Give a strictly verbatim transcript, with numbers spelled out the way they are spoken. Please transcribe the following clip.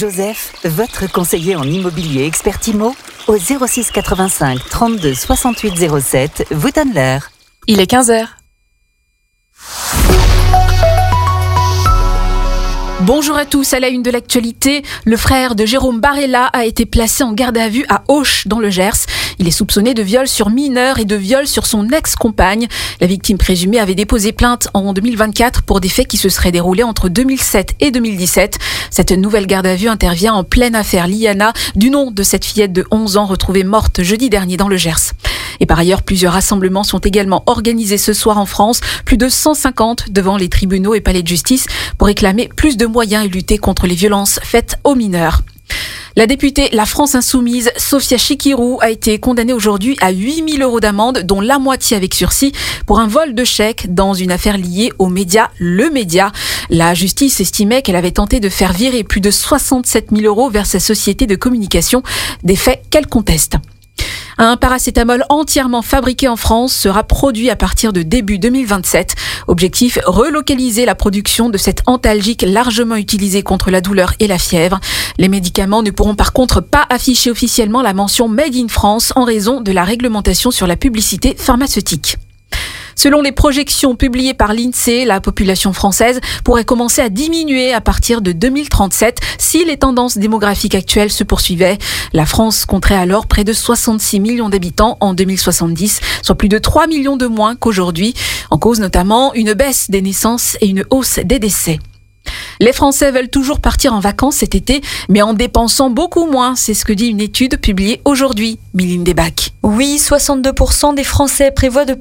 Joseph, votre conseiller en immobilier expert IMO, au zéro six quatre-vingt-cinq trente-deux soixante-huit zéro sept, vous donne l'heure. Il est quinze heures. Bonjour à tous, à la une de l'actualité, le frère de Jérôme Barella a été placé en garde à vue à Auch dans le Gers. Il est soupçonné de viol sur mineur et de viol sur son ex-compagne. La victime présumée avait déposé plainte en deux mille vingt-quatre pour des faits qui se seraient déroulés entre deux mille sept et deux mille dix-sept. Cette nouvelle garde à vue intervient en pleine affaire Liana, du nom de cette fillette de onze ans retrouvée morte jeudi dernier dans le Gers. Et par ailleurs, plusieurs rassemblements sont également organisés ce soir en France, plus de cent cinquante devant les tribunaux et palais de justice pour réclamer plus de moyens et lutter contre les violences faites aux mineurs. La députée La France Insoumise, Sophia Chikirou, a été condamnée aujourd'hui à huit mille euros d'amende, dont la moitié avec sursis, pour un vol de chèques dans une affaire liée aux médias Le Média. La justice estimait qu'elle avait tenté de faire virer plus de soixante-sept mille euros vers sa société de communication, des faits qu'elle conteste. Un paracétamol entièrement fabriqué en France sera produit à partir de début deux mille vingt-sept. Objectif, relocaliser la production de cet antalgique largement utilisé contre la douleur et la fièvre. Les médicaments ne pourront par contre pas afficher officiellement la mention Made in France en raison de la réglementation sur la publicité pharmaceutique. Selon les projections publiées par l'INSEE, la population française pourrait commencer à diminuer à partir de deux mille trente-sept si les tendances démographiques actuelles se poursuivaient. La France compterait alors près de soixante-six millions d'habitants en deux mille soixante-dix, soit plus de trois millions de moins qu'aujourd'hui. En cause notamment une baisse des naissances et une hausse des décès. Les Français veulent toujours partir en vacances cet été, mais en dépensant beaucoup moins. C'est ce que dit une étude publiée aujourd'hui. Miline Desbacs. Oui, soixante-deux pour cent des Français prévoient de